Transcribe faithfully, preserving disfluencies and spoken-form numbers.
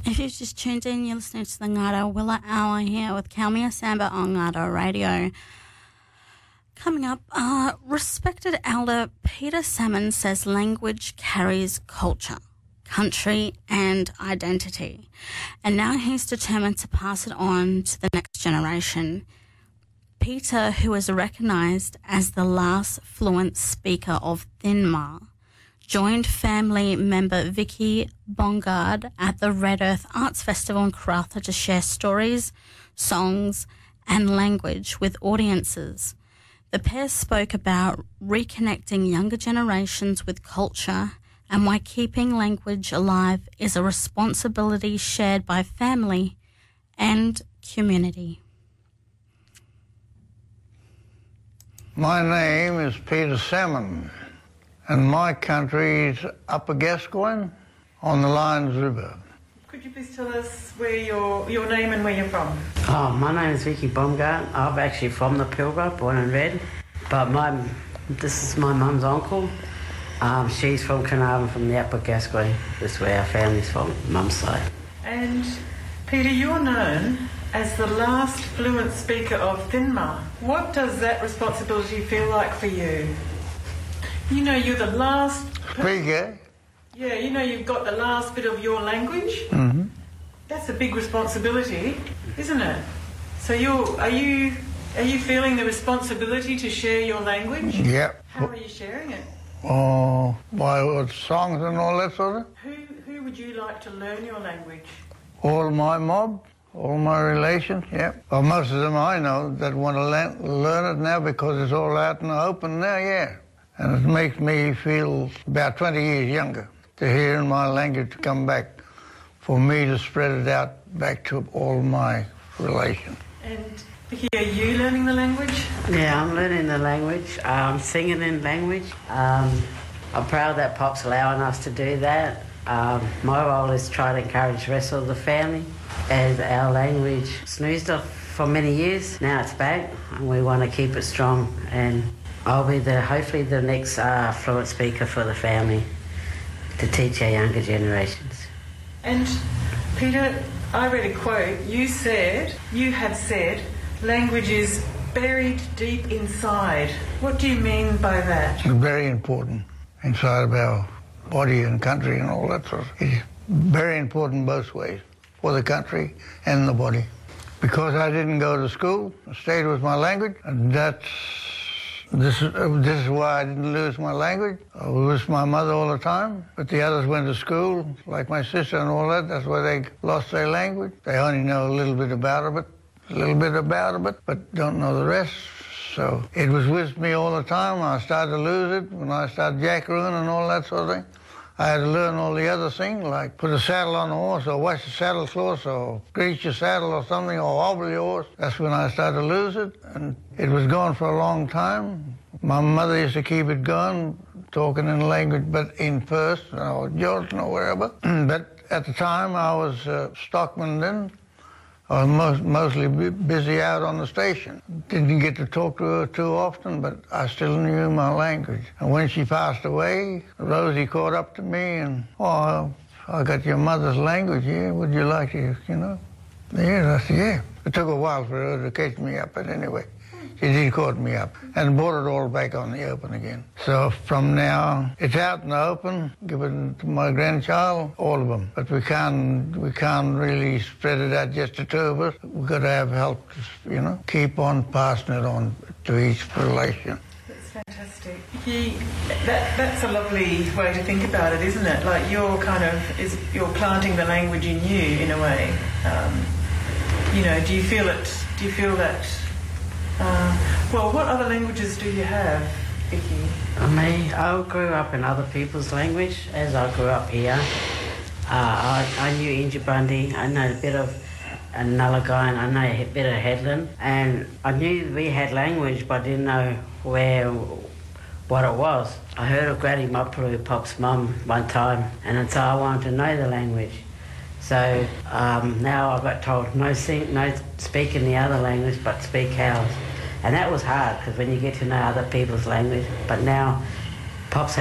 If you've just tuned in, you're listening to the Ngāra Willa Hour here with Kalmia Samba on Ngāra Radio. Coming up, uh, respected elder Peter Salmon says language carries culture, country and identity. And now he's determined to pass it on to the next generation. Peter, who is recognised as the last fluent speaker of Thinma, joined family member Vicky Bongard at the Red Earth Arts Festival in Karratha to share stories, songs and language with audiences. The pair spoke about reconnecting younger generations with culture and why keeping language alive is a responsibility shared by family and community. My name is Peter Salmon, and my country is Upper Gascoyne on the Lions River. Could you please tell us where your your name and where you're from? Oh, my name is Vicky Baumgart. I'm actually from the Pilbara, born and bred. But my this is my mum's uncle. Um, she's from Carnarvon, from the Upper Gascoyne. That's where our family's from, mum's side. And Peter, you're known as the last fluent speaker of Thinma. What does that responsibility feel like for you? You know, you're the last... Speaker? Yeah, you know you've got the last bit of your language. Mm-hmm. That's a big responsibility, isn't it? So you're, are you are you feeling the responsibility to share your language? Yep. How are you sharing it? Oh, by what, songs and all that sort of? Who who would you like to learn your language? All my mob, all my relations, yep. Well, most of them I know that want to learn, learn it now because it's all out in the open now, yeah. And it makes me feel about twenty years younger to hear my language come back, for me to spread it out back to all my relations. And Vicky, are you learning the language? Yeah, I'm learning the language. I'm singing in language. Um, I'm proud that Pop's allowing us to do that. Um, my role is to try to encourage the rest of the family, as our language snoozed off for many years. Now it's back, and we want to keep it strong. And I'll be the hopefully the next uh, fluent speaker for the family to teach our younger generations. And Peter, I read a quote. You said, you have said, language is buried deep inside. What do you mean by that? It's very important inside of our body and country and all that sort of stuff. It's very important both ways, for the country and the body. Because I didn't go to school, I stayed with my language, and that's This is, uh, this is why I didn't lose my language. I was with my mother all the time, but the others went to school, like my sister and all that. That's why they lost their language. They only know a little bit about it, a little bit about it, but don't know the rest. So it was with me all the time. I started to lose it when I started jackarooing and all that sort of thing. I had to learn all the other things, like put a saddle on the horse, or wash the saddle cloth, or grease your saddle or something, or hobble your horse. That's when I started to lose it, and it was gone for a long time. My mother used to keep it going, talking in language, but in Perth, or Georgia, or wherever. But at the time, I was uh, stockman then. I was most, mostly busy out on the station. Didn't get to talk to her too often, but I still knew my language. And when she passed away, Rosie caught up to me and, oh, I got your mother's language here. Would you like to, you know? Yeah, I said, yeah. It took a while for her to catch me up, but anyway, she did caught me up and brought it all back on the open again. So from now, it's out in the open, given to my grandchild, all of them. But we can't, we can't really spread it out just the two of us. We've got to have help to, you know, keep on passing it on to each relation. That's fantastic. Vicky, that, that's a lovely way to think about it, isn't it? Like you're kind of, is you're planting the language in you, in a way. Um, you know, do you feel it, do you feel that... Uh, well, what other languages do you have, Vicky? Me, I grew up in other people's language as I grew up here. Uh, I, I knew Injibandi, I know a bit of uh, Nullagine, I know a bit of Headland, and I knew we had language, but I didn't know where, what it was. I heard of Granny Mapuru, Pop's mum, one time, and so I wanted to know the language. So um, now I got told no sing, no speak in the other language, but speak ours. And that was hard, because when you get to know other people's language, but now Pop's